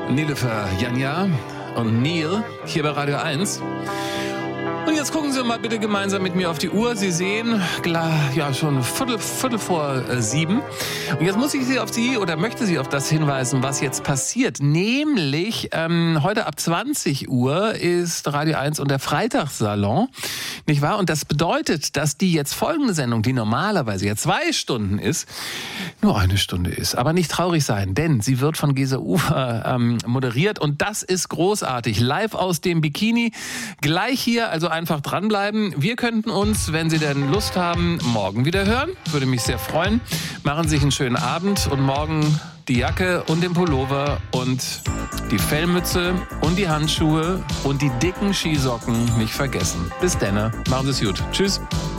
Niloufer, Janja und Neil hier bei Radio 1. Und jetzt gucken Sie mal bitte gemeinsam mit mir auf die Uhr. Sie sehen, ja, schon Viertel vor 7. Und jetzt muss ich Sie möchte Sie auf das hinweisen, was jetzt passiert. Nämlich, heute ab 20 Uhr ist Radio 1 und der Freitagssalon, nicht wahr? Und das bedeutet, dass die jetzt folgende Sendung, die normalerweise ja 2 Stunden ist, nur 1 Stunde ist. Aber nicht traurig sein, denn sie wird von Gesa Ufer moderiert. Und das ist großartig. Live aus dem Bikini. Gleich hier, also einfach dranbleiben. Wir könnten uns, wenn Sie denn Lust haben, morgen wieder hören. Würde mich sehr freuen. Machen Sie sich einen schönen Abend und morgen die Jacke und den Pullover und die Fellmütze und die Handschuhe und die dicken Skisocken nicht vergessen. Bis dann. Machen Sie es gut. Tschüss.